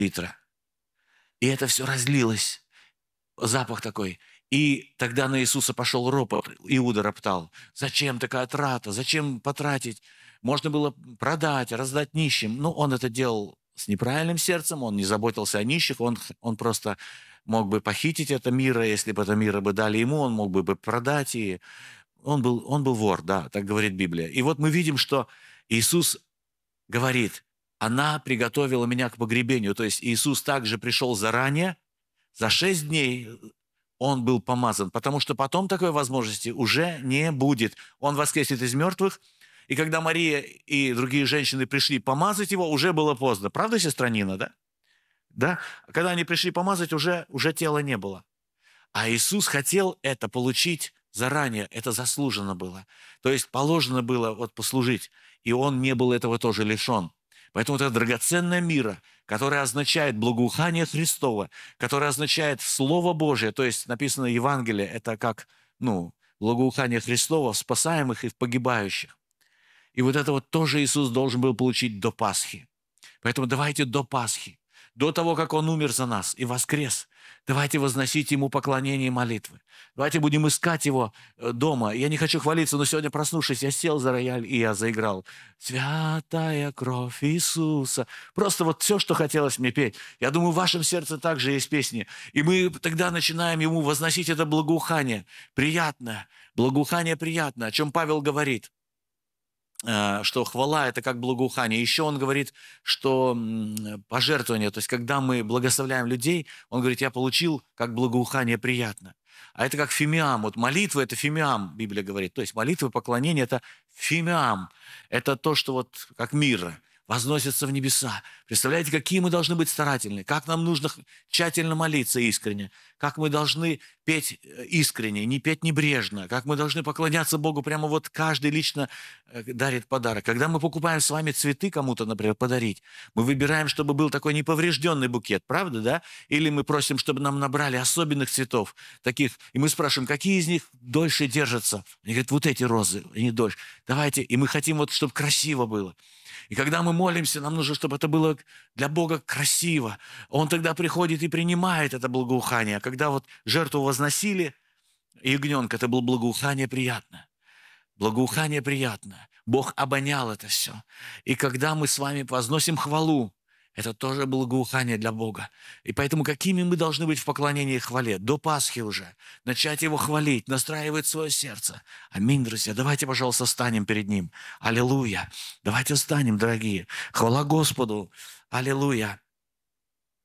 литра. И это все разлилось. Запах такой. И тогда на Иисуса пошел ропот. Иуда роптал. Зачем такая трата? Зачем потратить? Можно было продать, раздать нищим. Но он это делал с неправильным сердцем, он не заботился о нищих, он просто мог бы похитить это мира, если бы это мира бы дали ему, он мог бы продать, и он был вор, да, так говорит Библия. И вот мы видим, что Иисус говорит, она приготовила меня к погребению, то есть Иисус также пришел заранее, за 6 дней он был помазан, потому что потом такой возможности уже не будет. Он воскреснет из мертвых, и когда Мария и другие женщины пришли помазать его, уже было поздно. Правда, сестра Нина, да? Да? Когда они пришли помазать, уже тела не было. А Иисус хотел это получить заранее, это заслуженно было. То есть положено было вот послужить, и он не был этого тоже лишен. Поэтому это драгоценная мира, которая означает благоухание Христово, которая означает Слово Божие, то есть написано Евангелие, это как, благоухание Христово в спасаемых и в погибающих. И вот это вот тоже Иисус должен был получить до Пасхи. Поэтому давайте до Пасхи, до того, как Он умер за нас и воскрес, давайте возносить Ему поклонение и молитвы. Давайте будем искать Его дома. Я не хочу хвалиться, но сегодня, проснувшись, я сел за рояль и я заиграл «Святая кровь Иисуса». Просто вот все, что хотелось мне петь. Я думаю, в вашем сердце также есть песни. И мы тогда начинаем Ему возносить это благоухание. Приятное, благоухание приятное, о чем Павел говорит, что хвала – это как благоухание. Еще он говорит, что пожертвование, то есть когда мы благословляем людей, он говорит, я получил как благоухание приятно. А это как фимиам. Вот молитва – это фимиам, Библия говорит. То есть молитва и поклонение – это фимиам. Это то, что вот как мирра возносится в небеса. Представляете, какие мы должны быть старательны, как нам нужно тщательно молиться искренне, как мы должны петь искренне, не петь небрежно, как мы должны поклоняться Богу, прямо вот каждый лично дарит подарок. Когда мы покупаем с вами цветы кому-то, например, подарить, мы выбираем, чтобы был такой неповрежденный букет, правда, да? Или мы просим, чтобы нам набрали особенных цветов, таких, и мы спрашиваем, какие из них дольше держатся? Они говорят, вот эти розы, они дольше. Давайте, и мы хотим вот, чтобы красиво было. И когда мы молимся, нам нужно, чтобы это было для Бога красиво. Он тогда приходит и принимает это благоухание. А когда вот жертву возносили, ягненка, это было благоухание приятное. Благоухание приятное. Бог обонял это все. И когда мы с вами возносим хвалу, это тоже благоухание для Бога. И поэтому какими мы должны быть в поклонении и хвале? До Пасхи уже. Начать Его хвалить, настраивать свое сердце. Аминь, друзья. Давайте, пожалуйста, станем перед Ним. Аллилуйя. Давайте станем, дорогие. Хвала Господу. Аллилуйя.